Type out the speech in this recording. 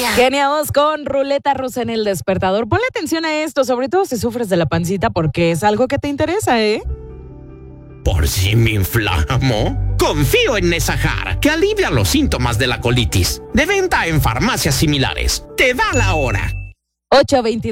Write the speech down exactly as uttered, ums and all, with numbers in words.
Kenia Os con ruleta rusa en el despertador. Ponle atención a esto, sobre todo si sufres de la pancita, porque es algo que te interesa, ¿eh? ¿Por si me inflamo? Confío en Nesajar, que alivia los síntomas de la colitis. De venta en farmacias similares. Te da la hora. ocho veintidós